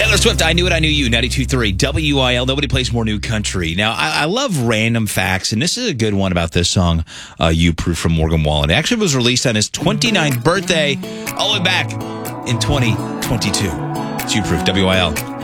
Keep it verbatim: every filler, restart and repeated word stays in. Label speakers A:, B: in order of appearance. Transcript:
A: Taylor Swift, I Knew It, I Knew You, ninety-two point three W I L. Nobody plays more new country. Now, I, I love random facts, and this is a good one about this song, uh, You Proof from Morgan Wallen. It actually was released on his twenty-ninth birthday, all the way back in twenty twenty-two. It's You Proof, W I L.